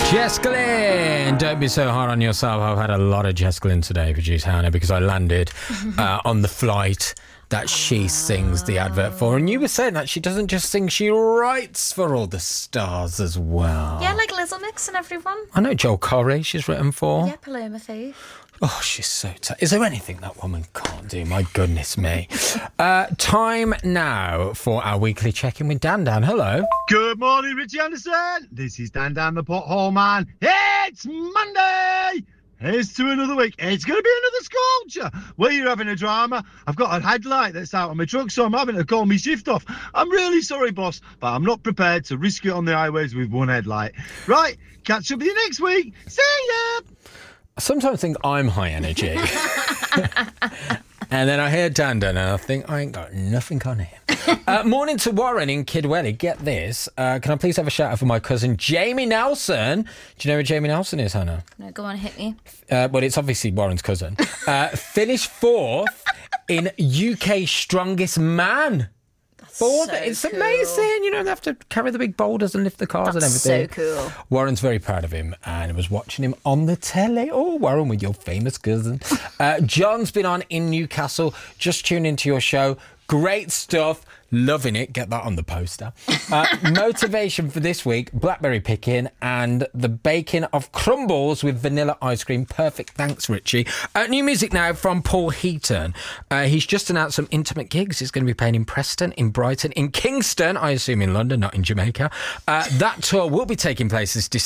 Jess Glynn, don't be so hard on yourself. I've had a lot of Jess Glynn today, producer Hannah, because I landed on the flight that she sings the advert for. And you were saying that she doesn't just sing, she writes for all the stars as well. Yeah, like Little Mix and everyone. I know Joel Corey she's written for. Yeah, Paloma Faith. Oh, she's so Is there anything that woman can't do? My goodness me. Time now for our weekly check-in with Dan. Dan, hello. Good morning, Richie Anderson. This is Dan the Pothole Man. It's Monday. Here's to another week. It's going to be another sculpture. Where you're having a drama. I've got a headlight that's out on my truck, so I'm having to call my shift off. I'm really sorry, boss, but I'm not prepared to risk it on the highways with one headlight. Right, catch up with you next week. See ya. I sometimes think I'm high energy. And then I hear Dan and I think I ain't got nothing on him. Morning to Warren in Kidwelly. Get this. Can I please have a shout out for my cousin Jamie Nelson? Do you know who Jamie Nelson is, Hannah? No, go on, hit me. Well, it's obviously Warren's cousin. Finished fourth in UK Strongest Man. Fourth. So It's cool. Amazing. You know, they have to carry the big boulders and lift the cars and everything. So cool. Warren's very proud of him and was watching him on the telly. Oh, Warren with your famous cousin. John's been on in Newcastle. Just tuned into your show. Great stuff. Loving it. Get that on the poster. Motivation for this week, blackberry picking and the baking of crumbles with vanilla ice cream. Perfect. Thanks, Richie. New music now from Paul Heaton. He's just announced some intimate gigs. He's going to be playing in Preston, in Brighton, in Kingston, I assume in London, not in Jamaica. That tour will be taking place this December.